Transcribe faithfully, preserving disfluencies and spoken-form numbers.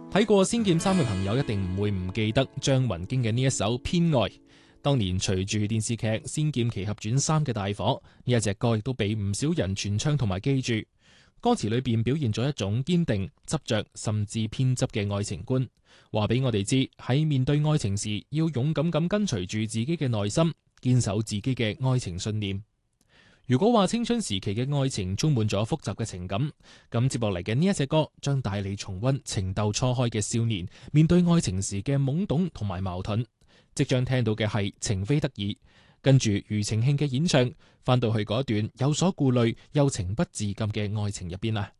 睇過《仙劍三》嘅朋友一定唔會唔記得張雲京嘅呢一首《偏愛》。當年隨住電視劇《仙劍奇俠傳三》嘅大火，呢一隻歌亦都俾唔少人傳唱同埋記住。歌詞裏邊表現咗一種堅定、執着甚至偏執嘅愛情觀，話俾我哋知喺面對愛情時要勇敢咁跟隨住自己嘅內心，堅守自己嘅愛情信念。如果話青春時期嘅愛情充滿咗複雜嘅情感，咁接落嚟嘅呢一隻歌將帶你重溫情竇初開嘅少年面對愛情時嘅懵懂同埋矛盾。即將聽到嘅係情非得已，跟住庾澄慶嘅演唱，翻到去嗰段有所顧慮又情不自禁嘅愛情入邊啦。